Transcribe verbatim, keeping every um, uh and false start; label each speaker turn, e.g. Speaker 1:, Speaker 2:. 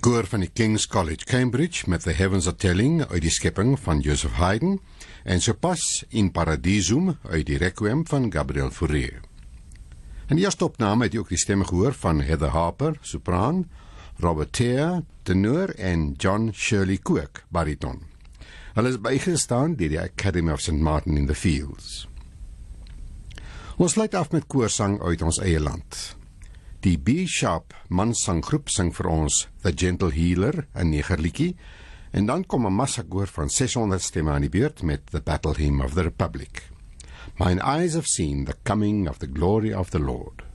Speaker 1: koor van die King's College Cambridge met The Heavens Are Telling uit die skepping van Joseph Haydn en sopas In Paradisum uit die Requiem van Gabriel Fauré. In die eerste opname het jy ook die stemme gehoor van Heather Harper, sopraan, Robert Teer, tenor en John Shirley Cook, bariton. Hulle is bygestaan deur die Academy of Saint Martin in the Fields. Ons sluit af met koorsang uit ons eie land. Die B-sharp mansanggroep sing vir ons The Gentle Healer, 'n negerliedjie, en dan kom 'n massakoor van seshonderd stemme aan die beurt met The Battle Hymn of the Republic. Mine eyes have seen the coming of the glory of the Lord.